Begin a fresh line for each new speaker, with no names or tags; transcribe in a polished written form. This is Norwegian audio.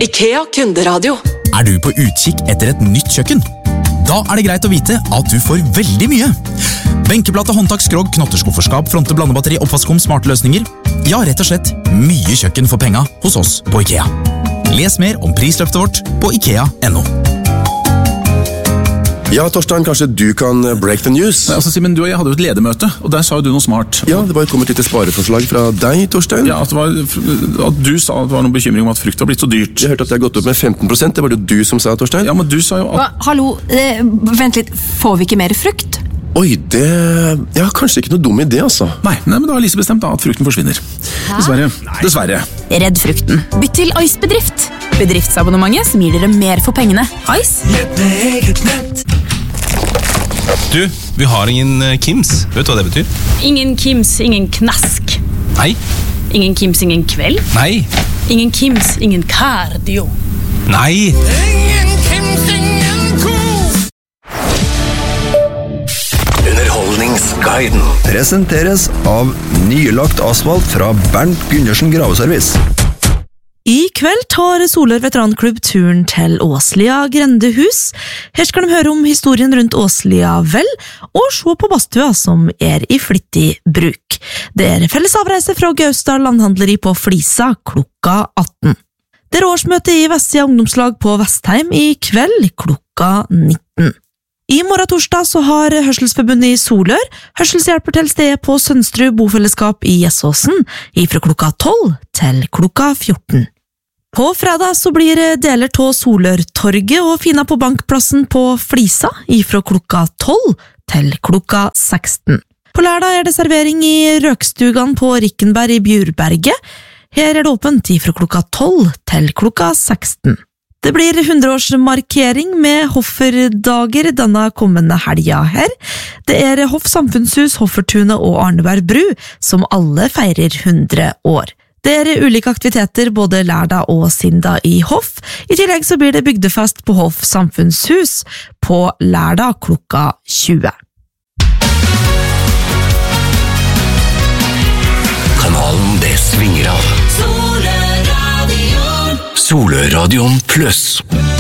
IKEA kunderadio.
Du på utkikk etter et nytt kjøkken? Da det greit å vite at du får veldig mye. Benkeplate, håndtak, skrog, knotterskufferskap, fronte, blandebatteri, oppvaskom, smarte løsninger. Ja, rett og slett mye kjøkken for penga hos oss på IKEA. Les mer om prisløftet vårt på IKEA.no.
Ja, Torstein, kanskje du kan break the news?
Altså, Simen, du og jeg hadde jo et ledermøte, og der sa jo du noe smart.
Ja, det var kommet litt spareforslag fra deg, Torstein.
Ja, at du sa at det var noen bekymring om at frukt var blitt så dyrt.
Jeg hørte at det har gått opp med 15%, det var det du som sa, Torstein.
Ja, men du sa jo at...
Hallo, vent litt, får vi ikke mer frukt?
Oi, det... Ja, kanskje ikke noe dum idé, altså.
Nei, men da har Lise bestemt da, at frukten forsvinner. Dessverre.
Redd frukten. Bytt til Ice-bedrift. Bedriftsabonnementet som gir dere mer for pengene. Ice?
Du, vi har ingen Kims. Vet du hva det betyr?
Ingen Kims, ingen knask.
Nei.
Ingen Kims, ingen kveld.
Nei.
Ingen Kims, ingen cardio.
Nei.
Ingen Kims, ingen ko.
Underholdningsguiden presenteres av nylagt asfalt fra Bernt Gundersen Graveservice.
I kveld tar Solør veteranklubb turen til Åslia grendehus. Her skal de høre om historien rundt Åslia vel, og se på badstua som i flittig bruk. Det felles avreise fra Gausdal landhandleri på Flisa klokka 18. Det årsmøte i Vestsida ungdomslag på Vestheim i kveld klokka 19. I morgen torsdag så har Hørselsforbundet i Solør hørselshjelper til stedet på Sønsterud bofellesskap i Gjesåsen fra klokka 12 til klokka 14. På fredag så blir deler av Solørtorget og fina på bankplassen på Flisa fra klokka 12 til klokka 16. På lørdag det servering i Røkstugan på Rikkenberg i Bjurberget. Her det åpent fra klokka 12 til klokka 16. Det blir 100-årsmarkering med Hofferdager denne kommende helga her. Det Hoff Samfunnshus, Hoffertunet og Arneberg bru som alle feirer 100 år. Det ulike aktiviteter både lørdag og sinda i Hoff. I tillegg så blir det bygdefest på Hoff Samfunnshus på lørdag klokka 20.
Kanalen det svinger av. Solørradion Plus.